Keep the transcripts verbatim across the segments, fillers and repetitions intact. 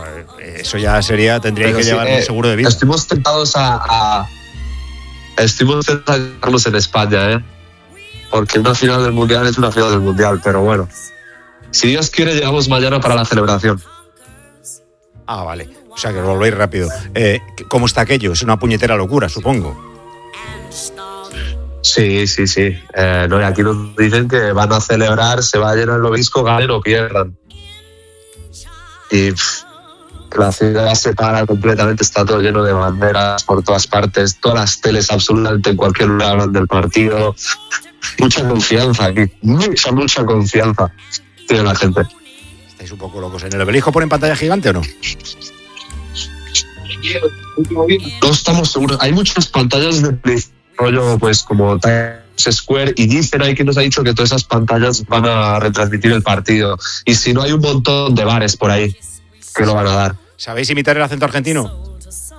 eso ya sería, tendría que sí, llevar eh, un seguro de vida. Estuvimos tentados a, a estuvimos tentados a llevarlos en España, ¿eh? Porque una final del Mundial es una final del Mundial, pero bueno. Si Dios quiere, llegamos mañana para la celebración. Ah, vale. O sea, que os volvéis rápido. Eh, ¿Cómo está aquello? Es una puñetera locura, supongo. Sí, sí, sí. Eh, no, y aquí nos dicen que van a celebrar, se va a llenar el obelisco, ganen o pierdan. Y pff, la ciudad se para completamente, está todo lleno de banderas por todas partes, todas las teles absolutamente en cualquier lugar hablan del partido. Mucha confianza aquí, mucha, mucha confianza tiene la gente. ¿Estáis un poco locos? ¿En el obelisco ponen pantalla gigante o no? No estamos seguros. Hay muchas pantallas de rollo, pues como Times Square, y dicen, hay quien nos ha dicho que todas esas pantallas van a retransmitir el partido. Y si no, hay un montón de bares por ahí que lo van a dar. ¿Sabéis imitar el acento argentino?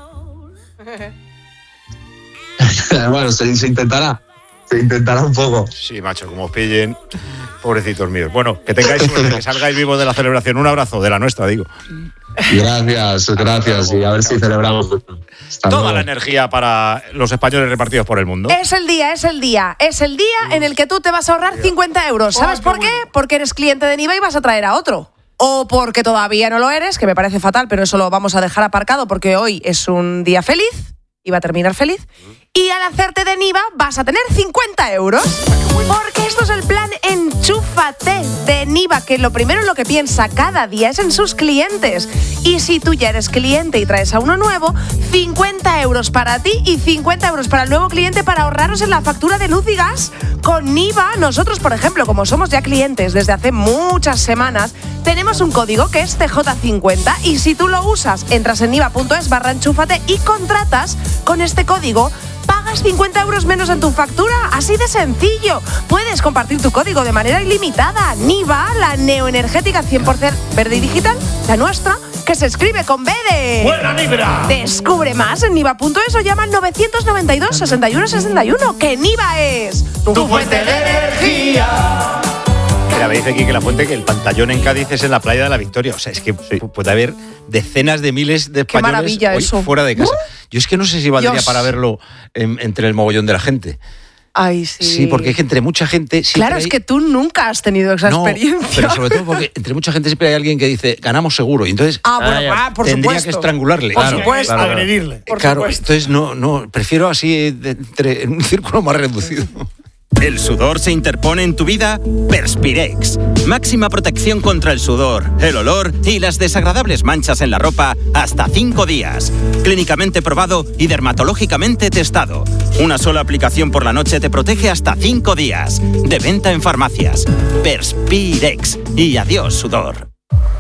Bueno, se, se intentará. Se intentará un poco. Sí, macho, como os pillen, pobrecitos míos. Bueno, que tengáis suerte, que salgáis vivos de la celebración. Un abrazo, de la nuestra, digo. Gracias, gracias. Y a ver si celebramos. Hasta toda luego. La energía para los españoles repartidos por el mundo. Es el día, es el día. Es el día en el que tú te vas a ahorrar cincuenta euros. ¿Sabes por qué? Porque eres cliente de Niva y vas a traer a otro. O porque todavía no lo eres, que me parece fatal, pero eso lo vamos a dejar aparcado porque hoy es un día feliz. Y va a terminar feliz. Y al hacerte de Niva vas a tener cincuenta euros. Porque esto es el plan Enchúfate de Niva, que lo primero en lo que piensa cada día es en sus clientes. Y si tú ya eres cliente y traes a uno nuevo, cincuenta euros para ti y cincuenta euros para el nuevo cliente para ahorraros en la factura de luz y gas. Con Niva, nosotros, por ejemplo, como somos ya clientes desde hace muchas semanas, tenemos un código que es T J cincuenta y si tú lo usas, entras en niva.es barra enchúfate y contratas con este código, pagas cincuenta euros menos en tu factura, así de sencillo. Puedes compartir tu código de manera ilimitada. Niva, la neoenergética cien por ciento verde y digital, la nuestra, que se escribe con B de... ¡Buena Nibra! Descubre más en niva.es o llama al novecientos noventa y dos, sesenta y uno sesenta y uno, que Niva es tu, tu fuente de energía. Mira, me dice aquí que la fuente, que el pantallón en Cádiz es en la playa de la Victoria. O sea, es que sí, puede haber decenas de miles de españoles hoy eso. fuera de casa. ¿Uh? Yo es que no sé si valdría Dios. para verlo en, entre el mogollón de la gente. Ay, sí. Sí, porque es que entre mucha gente... Claro, hay... es que tú nunca has tenido esa no, experiencia. Pero sobre todo porque entre mucha gente siempre hay alguien que dice, ganamos seguro. Y entonces ah, bueno, ah, por tendría supuesto. que estrangularle. Por claro, supuesto. claro, agredirle. Por claro, supuesto. Entonces no, no, prefiero así de, entre, en un círculo más reducido. ¿El sudor se interpone en tu vida? Perspirex. Máxima protección contra el sudor, el olor y las desagradables manchas en la ropa hasta cinco días. Clínicamente probado y dermatológicamente testado. Una sola aplicación por la noche te protege hasta cinco días. De venta en farmacias. Perspirex. Y adiós, sudor.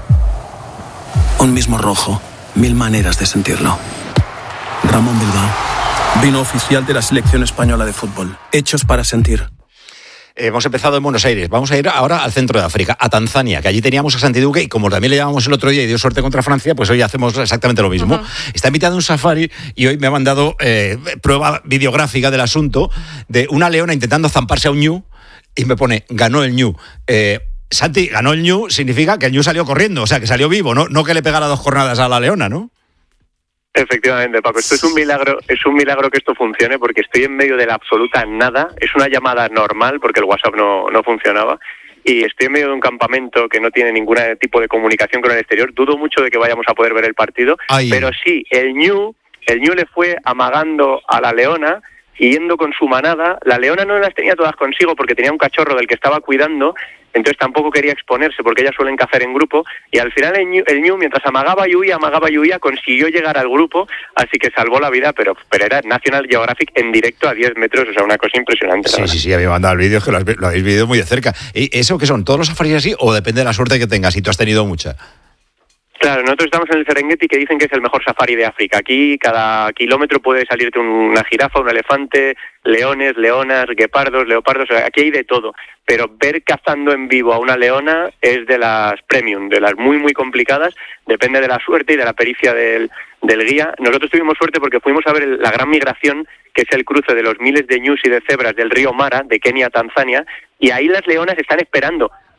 Un mismo rojo. Mil maneras de sentirlo. Ramón Bilbao. Vino oficial de la selección española de fútbol. Hechos para sentir. Hemos empezado en Buenos Aires. Vamos a ir ahora al centro de África, a Tanzania, que allí teníamos a Santi Duque y como también le llamamos el otro día y dio suerte contra Francia, pues hoy hacemos exactamente lo mismo. Uh-huh. Está invitado a un safari y hoy me ha mandado eh, prueba videográfica del asunto de una leona intentando zamparse a un ñu y me pone, ganó el ñu. Eh, Santi, ganó el ñu significa que el ñu salió corriendo, o sea, que salió vivo, ¿no? No que le pegara dos jornadas a la leona, ¿no? Efectivamente, Paco, esto es un milagro, es un milagro que esto funcione porque estoy en medio de la absoluta nada, es una llamada normal porque el WhatsApp no, no funcionaba y estoy en medio de un campamento que no tiene ningún tipo de comunicación con el exterior, dudo mucho de que vayamos a poder ver el partido, Ay. pero sí, el ñu, el ñu le fue amagando a la leona y yendo con su manada, la leona no las tenía todas consigo porque tenía un cachorro del que estaba cuidando, entonces tampoco quería exponerse porque ellas suelen cazar en grupo y al final el ñu, el ñu mientras amagaba y huía, amagaba y huía, consiguió llegar al grupo, así que salvó la vida, pero, pero era National Geographic en directo a diez metros, o sea, una cosa impresionante. Sí, sí, sí, había mandado el vídeo, es que lo, has, lo habéis visto muy de cerca. ¿Y eso qué son? ¿Todos los safaris así o depende de la suerte que tengas y tú has tenido mucha? Claro, nosotros estamos en el Serengeti, que dicen que es el mejor safari de África. Aquí cada kilómetro puede salirte una jirafa, un elefante, leones, leonas, guepardos, leopardos, aquí hay de todo. Pero ver cazando en vivo a una leona es de las premium, de las muy, muy complicadas, depende de la suerte y de la pericia del, del guía. Nosotros tuvimos suerte porque fuimos a ver el, la gran migración, que es el cruce de los miles de ñus y de cebras del río Mara, de Kenia a Tanzania, y ahí las leonas están esperando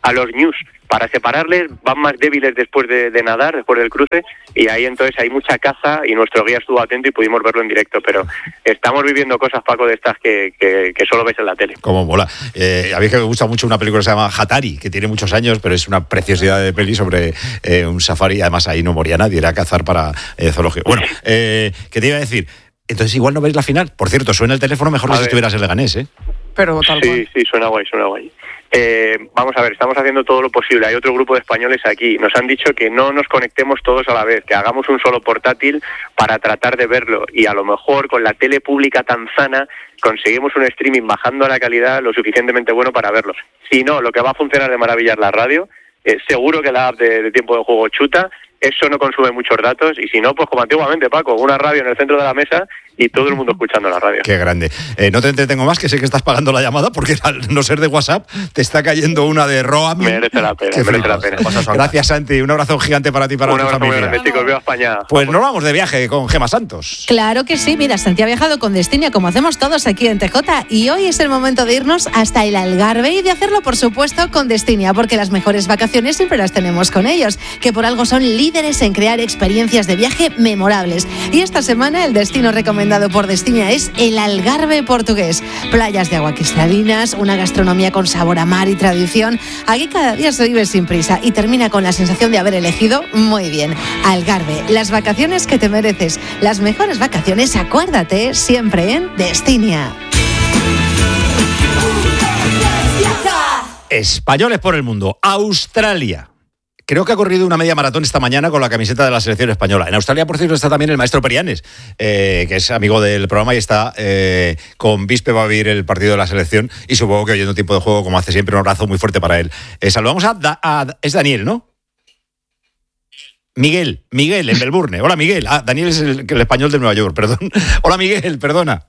a los ñus. Para separarles, van más débiles después de, de nadar, después del cruce, y ahí entonces hay mucha caza y nuestro guía estuvo atento y pudimos verlo en directo, pero estamos viviendo cosas, Paco, de estas que, que, que solo ves en la tele. Como mola. Eh, a mí que me gusta mucho una película que se llama Hatari, que tiene muchos años, pero es una preciosidad de peli sobre eh, un safari, además ahí no moría nadie, era a cazar para eh, zoológico. Bueno, eh, ¿qué te iba a decir? Entonces igual no veis la final. Por cierto, suena el teléfono mejor que si estuvieras en Leganés, ¿eh? Pero tal Sí, cual. sí, suena guay, suena guay. Eh, vamos a ver, estamos haciendo todo lo posible. Hay otro grupo de españoles aquí. Nos han dicho que no nos conectemos todos a la vez, que hagamos un solo portátil para tratar de verlo. Y a lo mejor con la tele pública tanzana conseguimos un streaming bajando la calidad lo suficientemente bueno para verlo. Si no, lo que va a funcionar de maravilla es la radio. Eh, seguro que la app de, de tiempo de juego chuta. Eso no consume muchos datos. Y si no, pues como antiguamente, Paco, una radio en el centro de la mesa y todo el mundo escuchando la radio. Qué grande. Eh, no te entretengo más, que sé que estás pagando la llamada, porque al no ser de WhatsApp te está cayendo una de roaming. Merece la pena, merece la pena. Gracias, Santi. Un abrazo gigante para ti y para Un tu abrazo muy familia. grande, chicos. Viva España. Pues nos vamos de viaje con Gemma Santos. Claro que sí, mira, Santi ha viajado con Destinia como hacemos todos aquí en T J y hoy es el momento de irnos hasta el Algarve y de hacerlo, por supuesto, con Destinia, porque las mejores vacaciones siempre las tenemos con ellos, que por algo son líderes en crear experiencias de viaje memorables. Y esta semana el destino recomendado por Destinia es el Algarve portugués. Playas de agua cristalinas, una gastronomía con sabor a mar y tradición. Aquí cada día se vive sin prisa y termina con la sensación de haber elegido muy bien. Algarve, las vacaciones que te mereces. Las mejores vacaciones, acuérdate, siempre en Destinia. Españoles por el mundo. Australia. Creo que ha corrido una media maratón esta mañana con la camiseta de la selección española. En Australia, por cierto, está también el maestro Perianes, eh, que es amigo del programa y está eh, con Vispe, va a vivir el partido de la selección y supongo que oyendo tiempo de juego, como hace siempre, un abrazo muy fuerte para él. Eh, saludamos a, da, a... Es Daniel, ¿no? Miguel, Miguel, en Melbourne. Hola, Miguel. Ah, Daniel es el, el español de Nueva York, perdón. Hola, Miguel, perdona.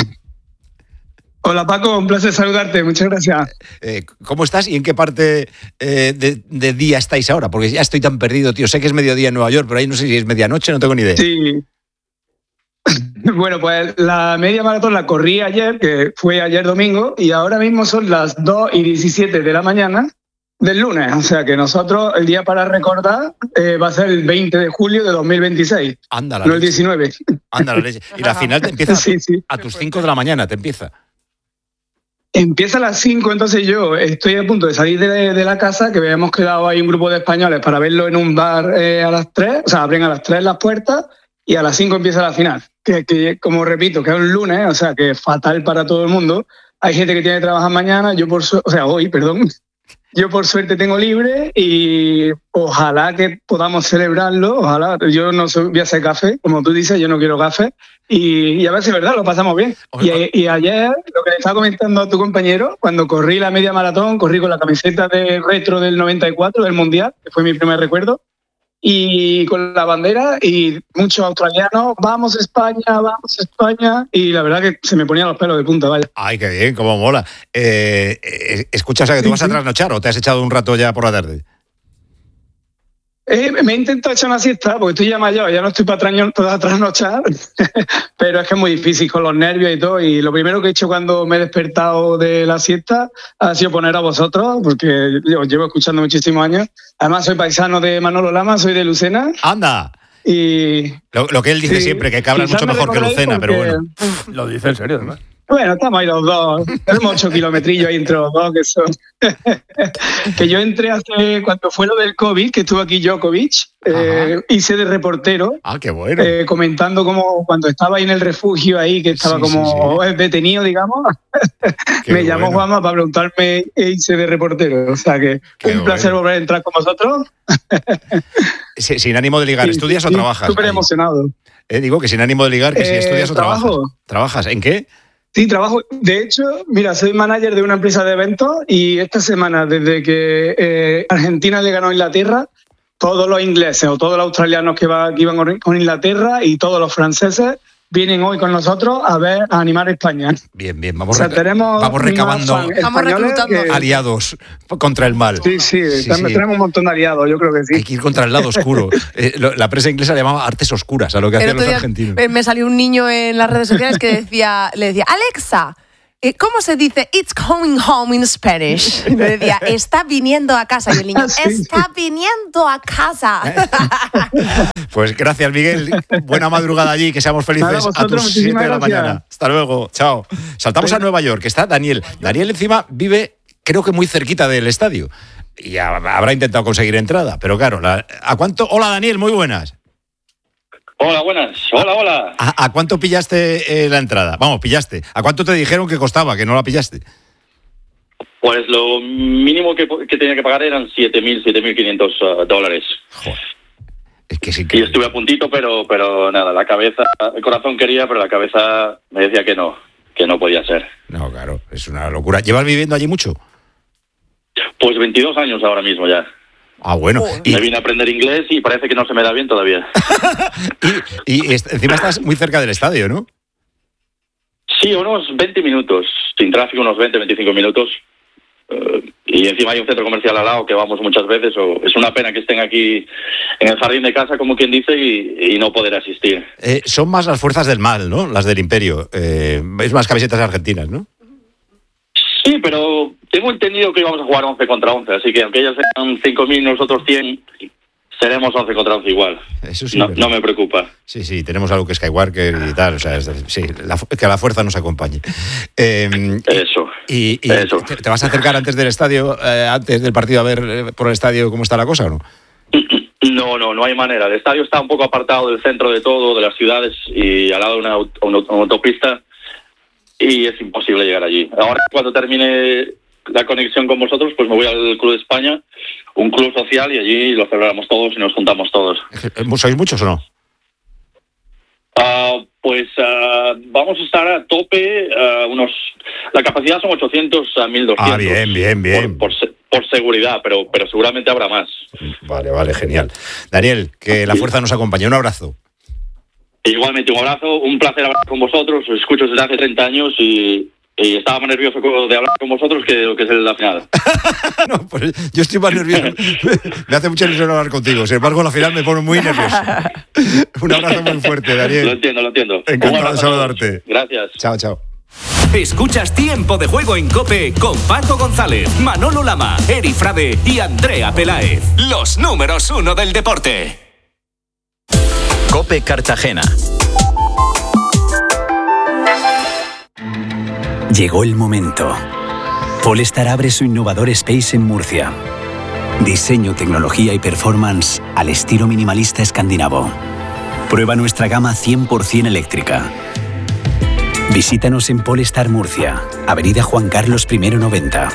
Hola Paco, un placer saludarte, muchas gracias. Eh, ¿Cómo estás y en qué parte eh, de, de día estáis ahora? Porque ya estoy tan perdido, tío. Sé que es mediodía en Nueva York, pero ahí no sé si es medianoche, no tengo ni idea. Sí. Bueno, pues la media maratón la corrí ayer, que fue ayer domingo, y ahora mismo son las dos y diecisiete de la mañana del lunes. O sea que nosotros, el día para recordar, eh, va a ser el veinte de julio de dos mil veintiséis. Anda la no el leche. diecinueve. Anda la leche. Y la final te empieza Sí, sí. a tus cinco de la mañana, te empieza. Empieza a las cinco, entonces yo estoy a punto de salir de, de la casa, que habíamos quedado ahí un grupo de españoles para verlo en un bar eh, a las tres, o sea, abren a las tres las puertas y a las cinco empieza la final. Que, que, como repito, que es un lunes, o sea, que es fatal para todo el mundo. Hay gente que tiene que trabajar mañana, yo por su- o sea, hoy, perdón. Yo por suerte tengo libre y ojalá que podamos celebrarlo, ojalá. Yo no soy, voy a hacer café, como tú dices, yo no quiero café. Y, y a ver si es verdad, lo pasamos bien. Y, y ayer, lo que le estaba comentando a tu compañero, cuando corrí la media maratón, corrí con la camiseta de retro del noventa y cuatro, del Mundial, que fue mi primer recuerdo, y con la bandera, y muchos australianos, vamos España, vamos España, y la verdad que se me ponían los pelos de punta, vaya. Ay, qué bien, cómo mola. Eh, eh, escucha, o sea, que tú vas a trasnochar o te has echado un rato ya por la tarde. Eh, me he intentado echar una siesta porque estoy ya mayor, ya no estoy para, traño, para trasnochar, pero es que es muy difícil con los nervios y todo. Y lo primero que he hecho cuando me he despertado de la siesta ha sido poner a vosotros, porque yo os llevo escuchando muchísimos años. Además, soy paisano de Manolo Lama, soy de Lucena. ¡Anda! Y Lo, lo que él dice sí, siempre, que Cabra es quizás mucho me mejor que recordáis Lucena, pero porque- bueno. Lo dice en serio, además. Bueno, estamos ahí los dos. Tenemos ocho kilometrillos ahí entre los dos, que son. Que yo entré hace, cuando fue lo del COVID, que estuvo aquí Djokovic, eh, hice de reportero. Ah, qué bueno. Eh, comentando como cuando estaba ahí en el refugio, ahí que estaba Sí, como sí, detenido, digamos. Qué Me llamó bueno. Juanma para preguntarme e hice de reportero. O sea que Qué un placer bueno. volver a entrar con vosotros. Sí, sin ánimo de ligar, Sí, ¿estudias sí, o sí, trabajas? Súper Ahí. emocionado. Eh, digo que sin ánimo de ligar, que si Eh, estudias o trabajas. trabajo. ¿Trabajas? ¿En qué? Sí, trabajo. De hecho, mira, soy manager de una empresa de eventos y esta semana, desde que eh, Argentina le ganó a Inglaterra, todos los ingleses o todos los australianos que, va, que iban con Inglaterra y todos los franceses vienen hoy con nosotros a ver, a animar a España. Bien, bien, vamos, O sea, reca- tenemos vamos recabando más fans Vamos españoles reclutando. que- aliados contra el mal. Sí, sí, Sí, tam- sí. tenemos un montón de aliados, yo creo que Hay sí. que ir contra el lado oscuro. Eh, lo- la prensa inglesa le llamaba artes oscuras a lo que El hacían otro los día argentinos. eh, me salió un niño en las redes sociales que decía, le decía, Alexa, ¿cómo se dice it's coming home in Spanish? Y me decía, está viniendo a casa. Y el niño, Sí, está sí. viniendo a casa. Pues gracias, Miguel. Buena madrugada allí, que seamos felices Nada, a vosotros, tus siete de la muchísimas mañana. gracias. Hasta luego, chao. Saltamos a Nueva York, que está Daniel. Daniel encima vive, creo que muy cerquita del estadio. Y ha- habrá intentado conseguir entrada, pero claro, la- ¿a cuánto? Hola, Daniel, muy buenas. Hola, buenas. Hola, hola. ¿A, a cuánto pillaste eh, la entrada? Vamos, pillaste. ¿A cuánto te dijeron que costaba, que no la pillaste? Pues lo mínimo que, que tenía que pagar eran siete mil, siete mil quinientos dólares. Joder. Es que sí Y que... estuve a puntito, pero pero nada, la cabeza, el corazón quería, pero la cabeza me decía que no, que no podía ser. No, claro, es una locura. ¿Llevas viviendo allí mucho? Pues veintidós años ahora mismo ya. Ah, bueno. Y, Me vine a aprender inglés y parece que no se me da bien todavía. y, y est- encima estás muy cerca del estadio, ¿no? Sí, unos veinte minutos, sin tráfico, unos veinte, veinticinco minutos. Eh, y encima hay un centro comercial al lado que vamos muchas veces. O es una pena que estén aquí en el jardín de casa, como quien dice, y, y no poder asistir. Eh, son más las fuerzas del mal, ¿no? Las del imperio. Eh, es más camisetas argentinas, ¿no? Sí, pero tengo entendido que íbamos a jugar once contra once, así que aunque ellas sean cinco mil, nosotros cien, seremos once contra once igual. Eso sí. No, ¿verdad? no me preocupa. Sí, sí, tenemos algo que Skywalker y tal. O sea, es- sí, la fu- que la fuerza nos acompañe. Eh, Eso. y y Eso. Te, te vas a acercar antes del estadio, eh, antes del partido, a ver eh, por el estadio cómo está la cosa o no? No, no, no hay manera. El estadio está un poco apartado del centro de todo, de las ciudades, y al lado de una, aut- una aut- una autopista, y es imposible llegar allí. Ahora, cuando termine la conexión con vosotros, pues me voy al Club de España, un club social, y allí lo celebramos todos y nos juntamos todos. Eh, ¿Sois muchos o no? Ah, pues ah, vamos a estar a tope, ah, unos la capacidad son ochocientos a mil doscientos. Ah, bien, bien, bien. Por, por, se- por seguridad, pero, pero seguramente habrá más. Vale, vale, genial. Daniel, que la fuerza nos acompañe. Un abrazo. Igualmente, un abrazo, un placer hablar con vosotros, os escucho desde hace treinta años y, y estaba más nervioso de hablar con vosotros que lo que es la final. No, pues yo estoy más nervioso. Me hace mucha ilusión hablar contigo. Sin embargo, la final me pone muy nervioso. Un abrazo muy fuerte, Lo Daniel. entiendo, lo entiendo. Un Encantado abrazo de a todos. saludarte. Gracias. Chao, chao. Escuchas Tiempo de Juego en COPE con Paco González, Manolo Lama, Eri Frade y Andrea Peláez. Los números uno del deporte. COPE Cartagena. Llegó el momento. Polestar abre su innovador Space en Murcia. Diseño, tecnología y performance al estilo minimalista escandinavo. Prueba nuestra gama cien por ciento eléctrica. Visítanos en Polestar Murcia, Avenida Juan Carlos primero noventa.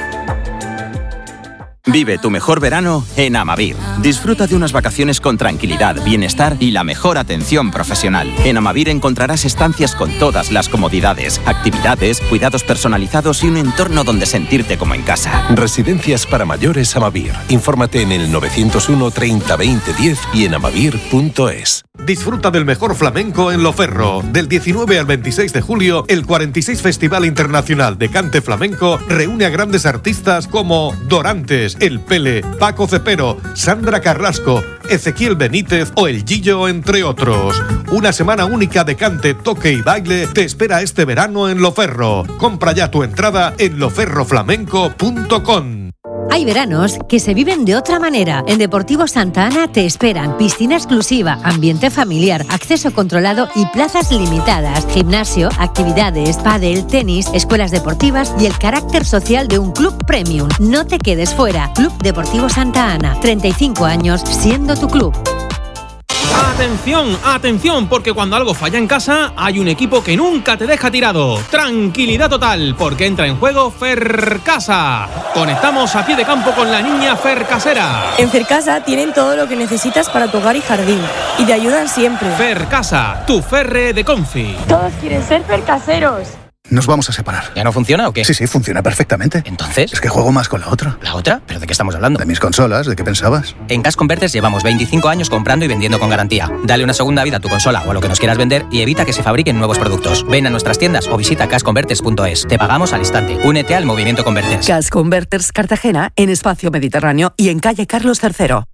Vive tu mejor verano en Amavir. Disfruta de unas vacaciones con tranquilidad, bienestar y la mejor atención profesional. En Amavir encontrarás estancias con todas las comodidades, actividades, cuidados personalizados y un entorno donde sentirte como en casa. Residencias para mayores Amavir. Infórmate en el novecientos uno treinta veinte diez y en amavir punto es. Disfruta del mejor flamenco en Loferro. Del diecinueve al veintiséis de julio, el cuarenta y seis Festival Internacional de Cante Flamenco reúne a grandes artistas como Dorantes, El Pele, Paco Cepero, Sandra Carrasco, Ezequiel Benítez o El Gillo, entre otros. Una semana única de cante, toque y baile te espera este verano en Loferro. Compra ya tu entrada en loferro flamenco punto com. Hay veranos que se viven de otra manera. En Deportivo Santa Ana te esperan piscina exclusiva, ambiente familiar, acceso controlado y plazas limitadas. Gimnasio, actividades, pádel, tenis, escuelas deportivas y el carácter social de un club premium. No te quedes fuera. Club Deportivo Santa Ana. treinta y cinco años siendo tu club. Atención, atención, porque cuando algo falla en casa, hay un equipo que nunca te deja tirado. Tranquilidad total, porque entra en juego Fercasa. Conectamos a pie de campo con la niña Fercasera. En Fercasa tienen todo lo que necesitas para tu hogar y jardín, y te ayudan siempre. Fercasa, tu ferre de Confi. Todos quieren ser fercaseros. Nos vamos a separar. ¿Ya no funciona o qué? Sí, sí, funciona perfectamente. ¿Entonces? Es que juego más con la otra. ¿La otra? ¿Pero de qué estamos hablando? De mis consolas, ¿de qué pensabas? En Cash Converters llevamos veinticinco años comprando y vendiendo con garantía. Dale una segunda vida a tu consola o a lo que nos quieras vender y evita que se fabriquen nuevos productos. Ven a nuestras tiendas o visita cash converters punto es. Te pagamos al instante. Únete al movimiento Converters. Cash Converters Cartagena, en Espacio Mediterráneo y en calle Carlos tercero.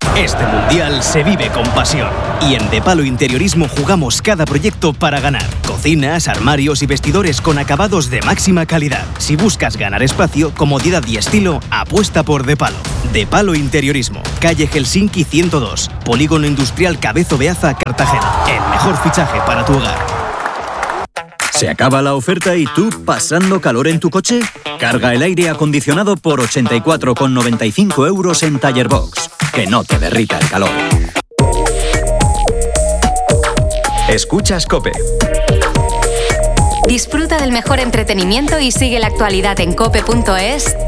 Este mundial se vive con pasión. Y en De Palo Interiorismo jugamos cada proyecto para ganar. Cocinas, armarios y vestidores con acabados de máxima calidad. Si buscas ganar espacio, comodidad y estilo, apuesta por De Palo. De Palo Interiorismo, calle Helsinki ciento dos, Polígono Industrial Cabezo Beaza, Cartagena. El mejor fichaje para tu hogar. ¿Se acaba la oferta y tú pasando calor en tu coche? Carga el aire acondicionado por ochenta y cuatro con noventa y cinco euros en Taller Box. Que no te derrita el calor. Escuchas COPE. Disfruta del mejor entretenimiento y sigue la actualidad en cope punto es